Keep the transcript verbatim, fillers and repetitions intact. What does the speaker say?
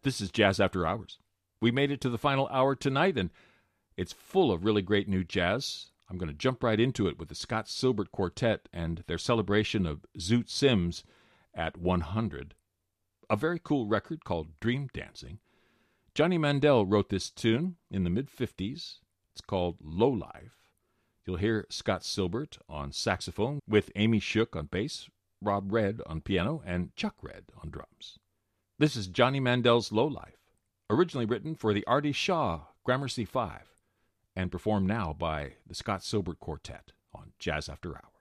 This is Jazz After Hours. We made it to the final hour tonight, and it's full of really great new jazz. I'm going to jump right into it with the Scott Silbert Quartet and their celebration of Zoot Sims at one hundred. A very cool record called Dream Dancing. Johnny Mandel wrote this tune in the mid-fifties. It's called Low Life. You'll hear Scott Silbert on saxophone with Amy Shook on bass, Rob Red on piano, and Chuck Red on drums. This is Johnny Mandel's Low Life, originally written for the Artie Shaw Gramercy Five, and performed now by the Scott Silbert Quartet on Jazz After Hours.